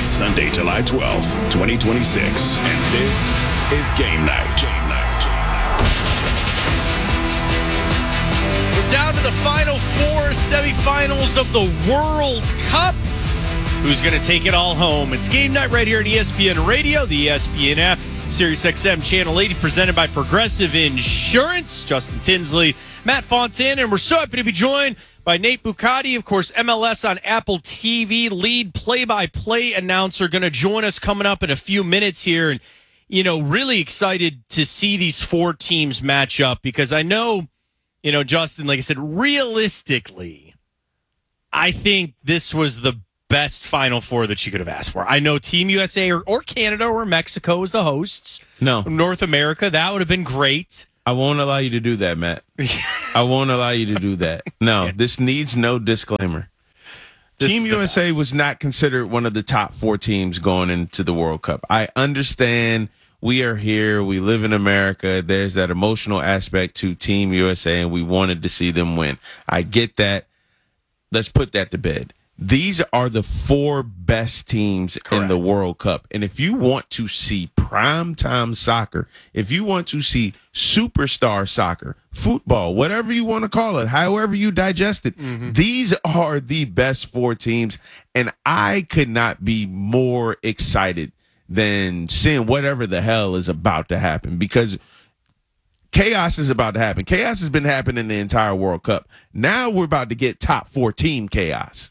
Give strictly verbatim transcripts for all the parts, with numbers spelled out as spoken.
It's Sunday, July twelfth, twenty twenty-six, and this is Game Night. Game Night. We're down to the final four semifinals of the World Cup. Who's going to take it all home? It's Game Night right here at E S P N Radio, the E S P N app, Sirius X M Channel eighty, presented by Progressive Insurance. Justin Tinsley, Matt Fontana, and we're so happy to be joined by Nate Bucati, of course, M L S on Apple T V, lead play-by-play announcer, going to join us coming up in a few minutes here. And, you know, really excited to see these four teams match up because I know, you know, Justin, like I said, realistically, I think this was the best Final Four that you could have asked for. I know Team U S A or, or Canada or Mexico as the hosts. No. North America, that would have been great. I won't allow you to do that, Matt. I won't allow you to do that. No, Yeah. this needs no disclaimer. This Team is the U S A was not considered one of the top four teams going into the World Cup. I understand we are here. We live in America. There's that emotional aspect to Team U S A, and we wanted to see them win. I get that. Let's put that to bed. These are the four best teams Correct. in the World Cup. And if you want to see primetime soccer, if you want to see superstar soccer, football, whatever you want to call it, however you digest it, mm-hmm. these are the best four teams. And I could not be more excited than seeing whatever the hell is about to happen, because chaos is about to happen. Chaos has been happening the entire World Cup. Now we're about to get top four team chaos.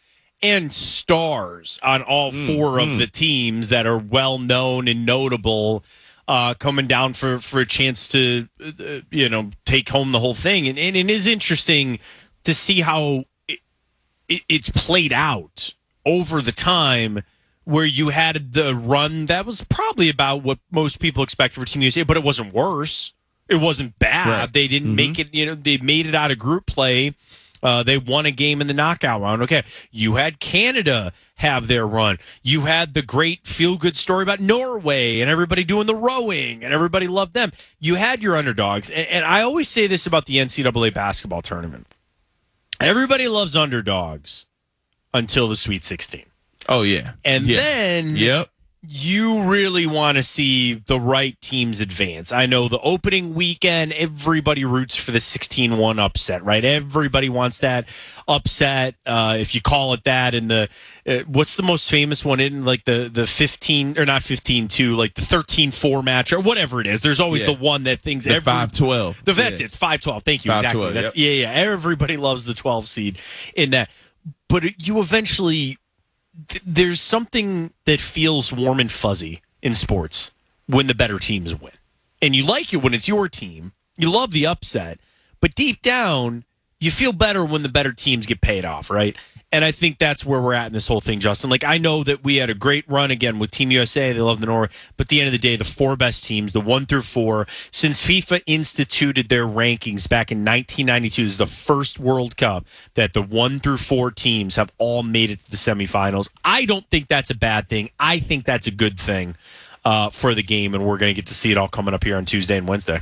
And stars on all four mm, of mm. the teams that are well known and notable, uh, coming down for, for a chance to, uh, you know, take home the whole thing. And, and it is interesting to see how it, it, it's played out over the time, where you had the run that was probably about what most people expected for Team U S A, but it wasn't worse. It wasn't bad. Right. They didn't mm-hmm. make it, you know, they made it out of group play. Uh, they won a game in the knockout round. Okay, you had Canada have their run. You had the great feel-good story about Norway and everybody doing the rowing, and everybody loved them. You had your underdogs. And, and I always say this about the N C double A basketball tournament. Everybody loves underdogs until the Sweet sixteen. Oh, yeah. And yeah. then yep. you really want to see the right teams advance. I know the opening weekend, everybody roots for the sixteen one upset, right? Everybody wants that upset, uh, if you call it that. And the uh, what's the most famous one in, like the the fifteen or not fifteen two, like the thirteen four match or whatever it is. There's always yeah. the one that things the every, five twelve. The that's yeah. it, five twelve. Thank you. five exactly. twelve, That's yep. yeah, yeah. Everybody loves the twelve seed in that. But it, you eventually th- there's something that feels warm and fuzzy in sports when the better teams win. And you like it when it's your team. You love the upset. But deep down, you feel better when the better teams get paid off, right? And I think that's where we're at in this whole thing, Justin. Like, I know that we had a great run again with Team U S A. They love the Norway. But at the end of the day, the four best teams, the one through four, since FIFA instituted their rankings back in nineteen ninety-two, this is the first World Cup that the one through four teams have all made it to the semifinals. I don't think that's a bad thing. I think that's a good thing uh, for the game, and we're going to get to see it all coming up here on Tuesday and Wednesday.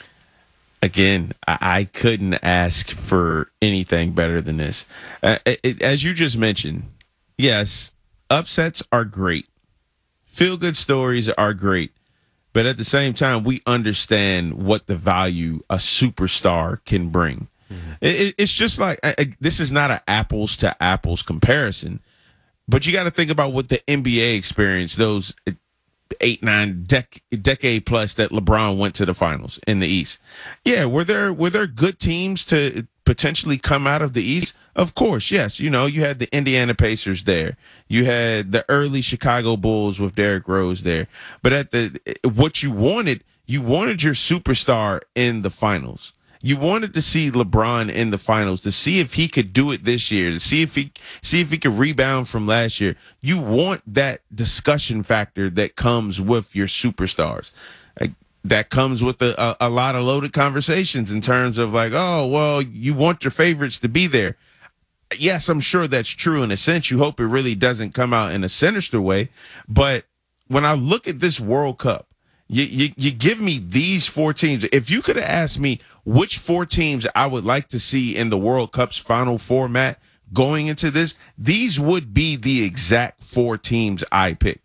Again, I couldn't ask for anything better than this. Uh, it, as you just mentioned, yes, upsets are great. Feel-good stories are great. But at the same time, we understand what the value a superstar can bring. Mm-hmm. It, it's just like, I, this is not an apples to apples comparison, but you got to think about what the N B A experienced, those eight, nine dec- decade plus that LeBron went to the finals in the East. Yeah, were there were there good teams to potentially come out of the East? Of course, yes. You know, you had the Indiana Pacers there. You had the early Chicago Bulls with Derrick Rose there. But at the what you wanted, you wanted your superstar in the finals. You wanted to see LeBron in the finals, to see if he could do it this year, to see if he see if he could rebound from last year. You want that discussion factor that comes with your superstars. Like, that comes with a, a, a lot of loaded conversations in terms of like, oh, well, you want your favorites to be there. Yes, I'm sure that's true in a sense. You hope it really doesn't come out in a sinister way. But when I look at this World Cup, You, you you give me these four teams. If you could have asked me which four teams I would like to see in the World Cup's final format, going into this, these would be the exact four teams I picked.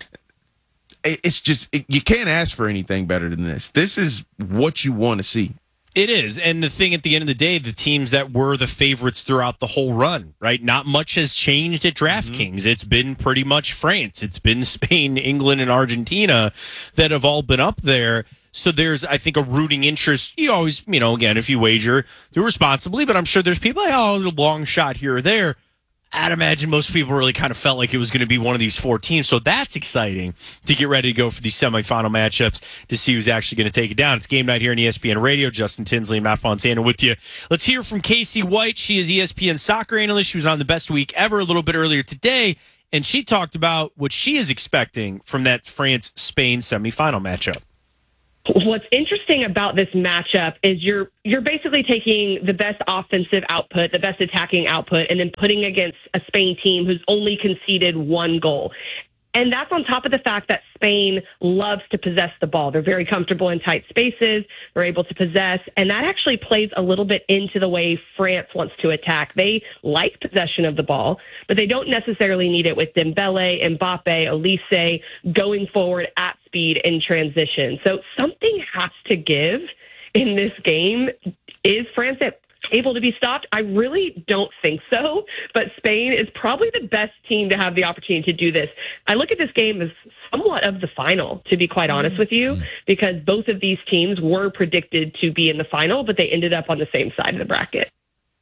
It's just, it, you can't ask for anything better than this. This is what you want to see. It is. And the thing at the end of the day, the teams that were the favorites throughout the whole run, right? Not much has changed at DraftKings. Mm-hmm. It's been pretty much France. It's been Spain, England, and Argentina that have all been up there. So there's, I think, a rooting interest. You always, you know, again, if you wager, do responsibly, but I'm sure there's people like, oh, a long shot here or there. I'd imagine most people really kind of felt like it was going to be one of these four teams. So that's exciting to get ready to go for these semifinal matchups to see who's actually going to take it down. It's game night here on E S P N Radio. Justin Tinsley and Matt Fontana with you. Let's hear from Casey White. She is E S P N soccer analyst. She was on the Best Week Ever a little bit earlier today, and she talked about what she is expecting from that France-Spain semifinal matchup. What's interesting about this matchup is you're you're basically taking the best offensive output, the best attacking output, and then putting against a Spain team who's only conceded one goal. And that's on top of the fact that Spain loves to possess the ball. They're very comfortable in tight spaces. They're able to possess. And that actually plays a little bit into the way France wants to attack. They like possession of the ball, but they don't necessarily need it with Dembele, Mbappe, Olise going forward at speed in transition. So something has to give in this game. Is France at able to be stopped? I really don't think so, but Spain is probably the best team to have the opportunity to do this. I look at this game as somewhat of the final, to be quite honest with you, because both of these teams were predicted to be in the final, but they ended up on the same side of the bracket.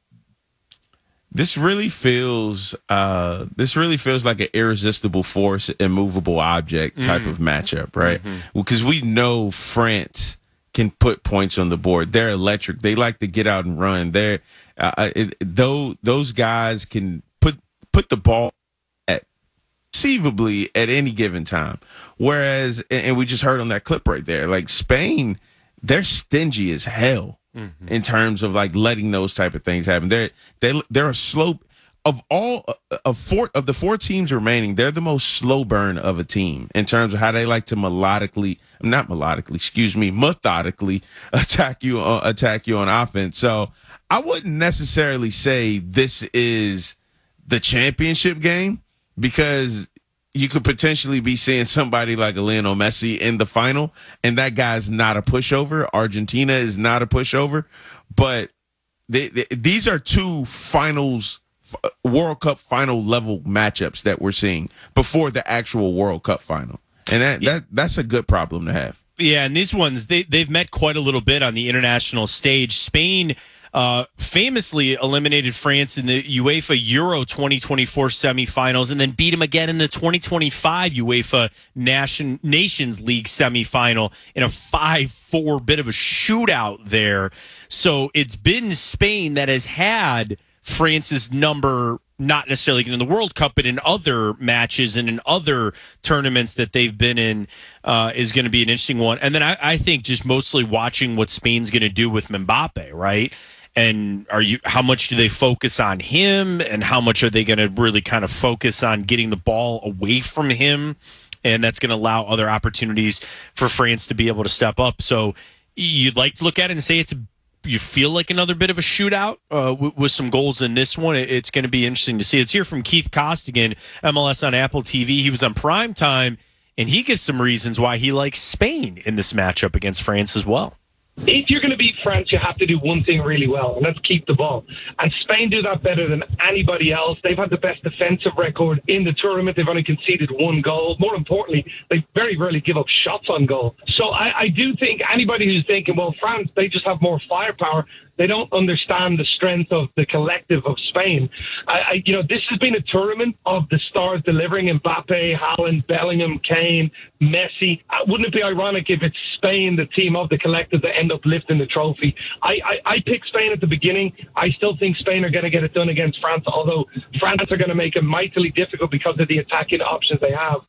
This really feels uh, this really feels like an irresistible force, immovable object type mm. of matchup, right? Because mm-hmm. we know France can put points on the board. They're electric. They like to get out and run. They're uh, it, though those guys can put put the ball at conceivably at any given time. Whereas, and we just heard on that clip right there, like Spain, they're stingy as hell mm-hmm. in terms of like letting those type of things happen. They're they they're a slow. Of all of four of the four teams remaining, they're the most slow burn of a team in terms of how they like to melodically, not melodically, excuse me, methodically attack you, uh, attack you on offense. So I wouldn't necessarily say this is the championship game, because you could potentially be seeing somebody like a Lionel Messi in the final, and that guy's not a pushover. Argentina is not a pushover, but they, they, these are two finals. World Cup final level matchups that we're seeing before the actual World Cup final. And that, yeah. that that's a good problem to have. Yeah, and these ones, they, they've met quite a little bit on the international stage. Spain uh, famously eliminated France in the UEFA Euro twenty twenty-four semifinals and then beat them again in the twenty twenty-five UEFA Nation, Nations League semifinal in a five four bit of a shootout there. So it's been Spain that has had France's number, not necessarily in the World Cup, but in other matches and in other tournaments that they've been in, uh, is going to be an interesting one. And then I, I think just mostly watching what Spain's going to do with Mbappe, right? And are you? How much do they focus on him, and how much are they going to really kind of focus on getting the ball away from him? And that's going to allow other opportunities for France to be able to step up. So you'd like to look at it and say it's a you feel like another bit of a shootout uh, w- with some goals in this one. It's going to be interesting to see. It's here from Keith Costigan, M L S on Apple T V. He was on Primetime, and he gives some reasons why he likes Spain in this matchup against France as well. If you're going to beat France, you have to do one thing really well, and that's keep the ball. And Spain do that better than anybody else. They've had the best defensive record in the tournament. They've only conceded one goal. More importantly, they very rarely give up shots on goal. So I, I do think anybody who's thinking, well, France, they just have more firepower, they don't understand the strength of the collective of Spain. I, I, you know, this has been a tournament of the stars delivering: Mbappe, Haaland, Bellingham, Kane, Messi. Uh, wouldn't it be ironic if it's Spain, the team of the collective, that end up lifting the trophy? I, I, I picked Spain at the beginning. I still think Spain are going to get it done against France, although France are going to make it mightily difficult because of the attacking options they have.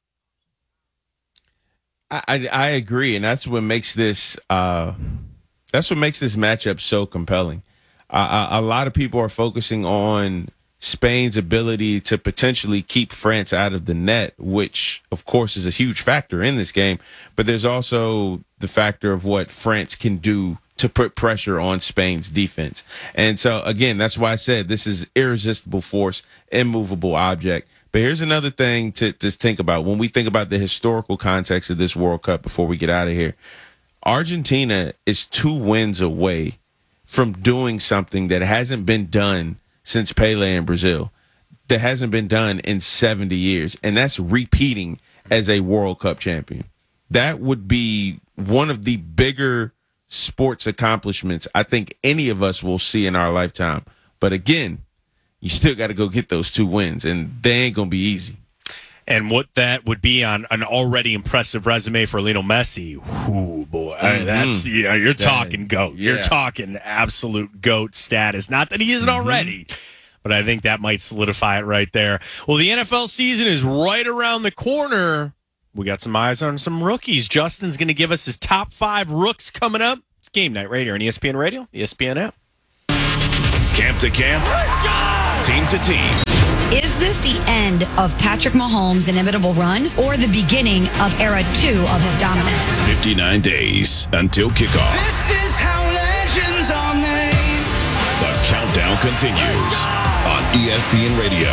I, I agree, and that's what makes this uh, that's what makes this matchup so compelling. Uh, a, a lot of people are focusing on Spain's ability to potentially keep France out of the net, which, of course, is a huge factor in this game. But there's also the factor of what France can do to put pressure on Spain's defense. And so, again, that's why I said this is irresistible force, immovable object. But here's another thing to, to think about when we think about the historical context of this World Cup before we get out of here. Argentina is two wins away from doing something that hasn't been done since Pele in Brazil, that hasn't been done in seventy years, and that's repeating as a World Cup champion. That would be one of the bigger sports accomplishments I think any of us will see in our lifetime. But again, you still got to go get those two wins, and they ain't going to be easy. And what that would be on an already impressive resume for Lionel Messi. Ooh, boy. I mean, that's, you know, you're talking GOAT. You're yeah. talking absolute GOAT status. Not that he isn't mm-hmm. already, but I think that might solidify it right there. Well, the N F L season is right around the corner. We got some eyes on some rookies. Justin's going to give us his top five rooks coming up. It's Game Night right here on E S P N Radio, E S P N app. Camp to camp, team to team. Is this the end of Patrick Mahomes' inimitable run or the beginning of era two of his dominance? fifty-nine days until kickoff. This is how legends are made. The countdown continues on E S P N Radio.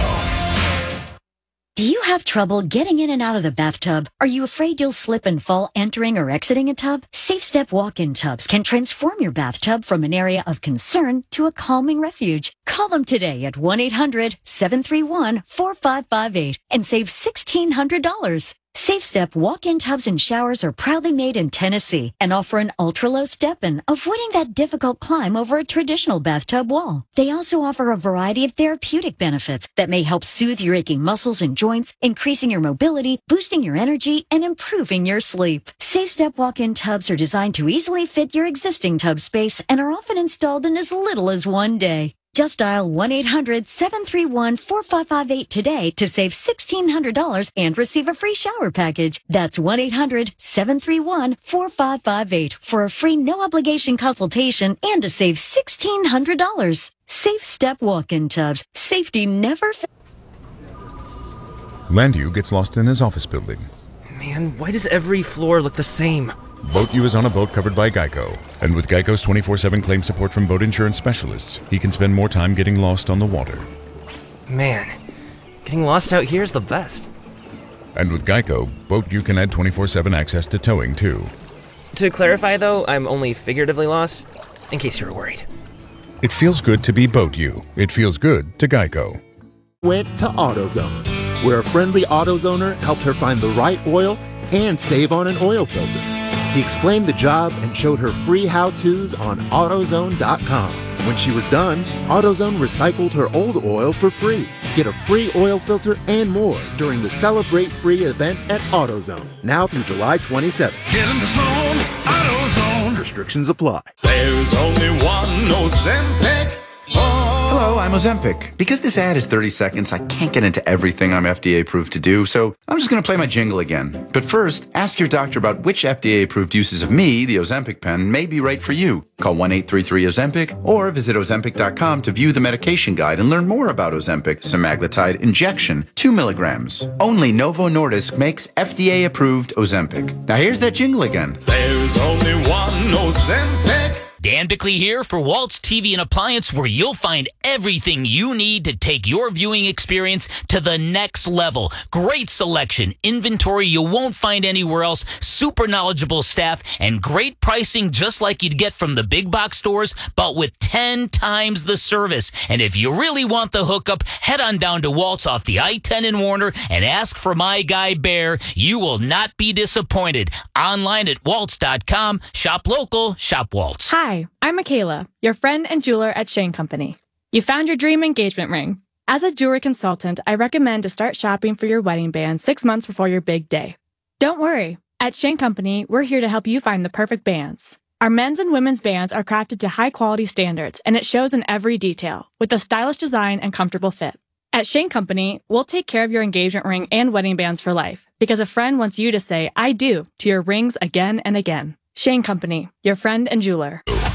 Do you have trouble getting in and out of the bathtub? Are you afraid you'll slip and fall entering or exiting a tub? Safe Step walk-in tubs can transform your bathtub from an area of concern to a calming refuge. Call them today at one eight hundred seven three one four five five eight and save sixteen hundred dollars. Safe Step walk-in tubs and showers are proudly made in Tennessee and offer an ultra-low step-in, avoiding that difficult climb over a traditional bathtub wall. They also offer a variety of therapeutic benefits that may help soothe your aching muscles and joints, increasing your mobility, boosting your energy, and improving your sleep. Safe Step walk-in tubs are designed to easily fit your existing tub space and are often installed in as little as one day. Just dial one eight hundred seven three one four five five eight today to save sixteen hundred dollars and receive a free shower package. That's one eight hundred seven three one four five five eight for a free no-obligation consultation and to save sixteen hundred dollars. Safe Step walk-in tubs. Safety never fails. Landu gets lost in his office building. Man, why does every floor look the same? BoatU is on a boat covered by Geico, and with Geico's twenty-four seven claim support from boat insurance specialists, he can spend more time getting lost on the water. Man, getting lost out here is the best. And with Geico, BoatU can add twenty-four seven access to towing, too. To clarify, though, I'm only figuratively lost, in case you were worried. It feels good to be BoatU. It feels good to Geico. Went to AutoZone, where a friendly AutoZoner helped her find the right oil and save on an oil filter. He explained the job and showed her free how-tos on AutoZone dot com. When she was done, AutoZone recycled her old oil for free. Get a free oil filter and more during the Celebrate Free event at AutoZone, now through July twenty-seventh. Get in the zone, AutoZone. Restrictions apply. There's only one Ozempic. Hello, I'm Ozempic. Because this ad is thirty seconds, I can't get into everything I'm F D A approved to do, so I'm just going to play my jingle again. But first, ask your doctor about which F D A approved uses of me, the Ozempic pen, may be right for you. Call one eight three three Ozempic or visit Ozempic dot com to view the medication guide and learn more about Ozempic semaglutide injection, two milligrams. Only Novo Nordisk makes F D A approved Ozempic. Now here's that jingle again. There's only one Ozempic. Dan Bickley here for Waltz T V and Appliance, where you'll find everything you need to take your viewing experience to the next level. Great selection, inventory you won't find anywhere else, super knowledgeable staff, and great pricing just like you'd get from the big box stores, but with ten times the service. And if you really want the hookup, head on down to Waltz off the I ten in Warner and ask for my guy Bear. You will not be disappointed. Online at waltz dot com. Shop local, shop Waltz. Hi. I'm Michaela, your friend and jeweler at Shane Company. You found your dream engagement ring. As a jewelry consultant, I recommend to start shopping for your wedding band six months before your big day. Don't worry. At Shane Company, we're here to help you find the perfect bands. Our men's and women's bands are crafted to high-quality standards, and it shows in every detail, with a stylish design and comfortable fit. At Shane Company, we'll take care of your engagement ring and wedding bands for life, because a friend wants you to say, I do, to your rings again and again. Shane Company, your friend and jeweler.